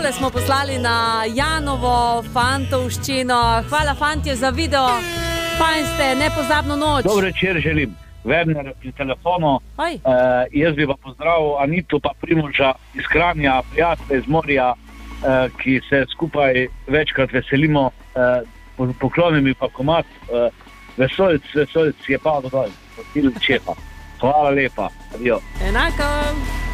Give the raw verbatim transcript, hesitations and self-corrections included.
Tole smo poslali na Janovo fantovščino. Hvala, fantje, za video. Fajn ste, nepozabno noč. Dober večer želim. Werner pri telefonu. Uh, jaz bi pa pozdravil Anitu pa Primoža iz Kranja, prijatelje iz morja, uh, ki se skupaj večkrat veselimo. Uh, poklonim mi pa komad. Uh, vesolc, vesolc je pa dodaj. Hvala lepa. Adio. Enako.